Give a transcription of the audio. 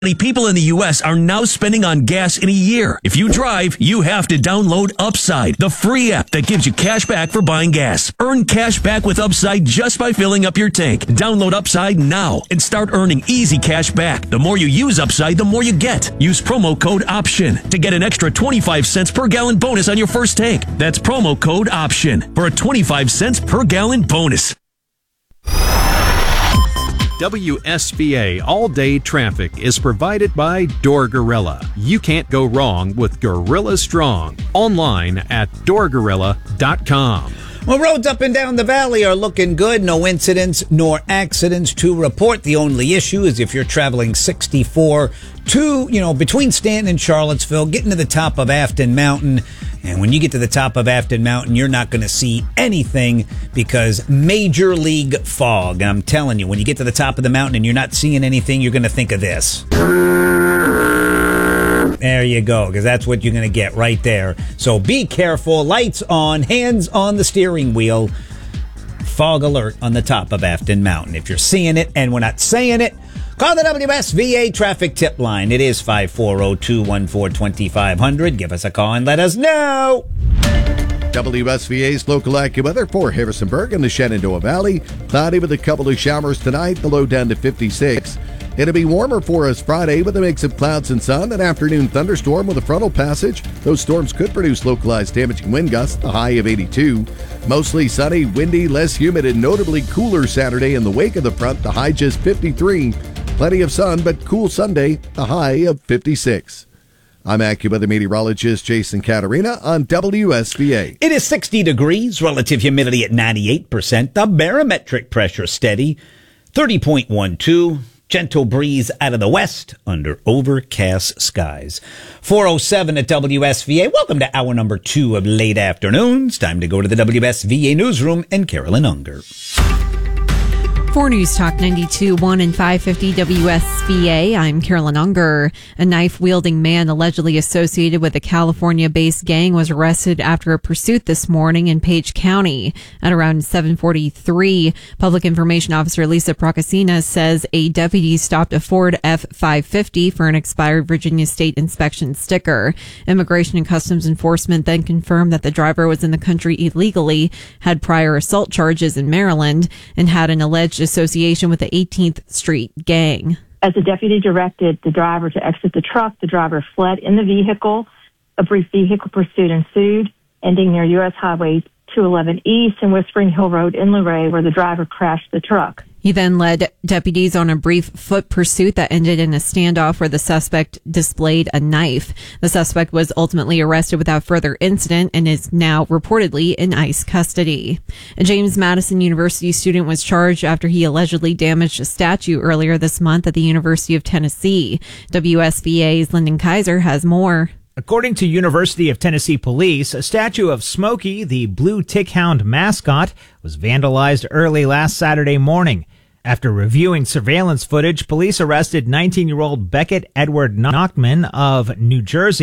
Many people in the U.S. are now spending on gas in a year. If you drive, you have to download Upside, the free app that gives you cash back for buying gas. Earn cash back with Upside just by filling up your tank. Download Upside now and start earning easy cash back. The more you use Upside, the more you get. Use promo code OPTION to get an extra 25 cents per gallon bonus on your first tank. That's promo code OPTION for a 25 cents per gallon bonus. WSVA all-day traffic is provided by Door Gorilla. You can't go wrong with Gorilla Strong. Online at doorgorilla.com. Well, roads up and down the valley are looking good. No incidents nor accidents to report. The only issue is if you're traveling 64 between Stanton and Charlottesville, getting to the top of Afton Mountain. And when you get to the top of Afton Mountain, you're not going to see anything because major league fog. And I'm telling you, when you get to the top of the mountain and you're not seeing anything, you're going to think of this. There you go, because that's what you're going to get right there. So be careful. Lights on, hands on the steering wheel. Fog alert on the top of Afton Mountain. If you're seeing it and we're not saying it, call the WSVA traffic tip line. It is 540-214-2500. Give us a call and let us know. WSVA's local AccuWeather for Harrisonburg and the Shenandoah Valley. Cloudy with a couple of showers tonight, the low down to 56. It'll be warmer for us Friday with a mix of clouds and sun. An afternoon thunderstorm with a frontal passage. Those storms could produce localized damaging wind gusts, the high of 82. Mostly sunny, windy, less humid, and notably cooler Saturday in the wake of the front, the high just 53. Plenty of sun, but cool Sunday, a high of 56. I'm AccuWeather meteorologist Jason Caterina on WSVA. It is 60 degrees, relative humidity at 98%. The barometric pressure steady, 30.12. Gentle breeze out of the west under overcast skies. 4:07 at WSVA. Welcome to hour number 2 of late afternoons. Time to go to the WSVA newsroom and Carolyn Unger. For News Talk 92.1 and 550 WSVA, I'm Carolyn Unger. A knife-wielding man allegedly associated with a California-based gang was arrested after a pursuit this morning in Page County. At around 7:43, Public Information Officer Lisa Procasina says a deputy stopped a Ford F-550 for an expired Virginia State inspection sticker. Immigration and Customs Enforcement then confirmed that the driver was in the country illegally, had prior assault charges in Maryland, and had an alleged association with the 18th Street gang. As the deputy directed the driver to exit the truck, the driver fled in the vehicle. A brief vehicle pursuit ensued, ending near U.S. Highway 211 East and Whispering Hill Road in Luray, where the driver crashed the truck. He then led deputies on a brief foot pursuit that ended in a standoff where the suspect displayed a knife. The suspect was ultimately arrested without further incident and is now reportedly in ICE custody. A James Madison University student was charged after he allegedly damaged a statue earlier this month at the University of Tennessee. WSVA's Lyndon Kaiser has more. According to University of Tennessee police, a statue of Smokey, the blue tickhound mascot, was vandalized early last Saturday morning. After reviewing surveillance footage, police arrested 19-year-old Beckett Edward Nachman of New Jersey.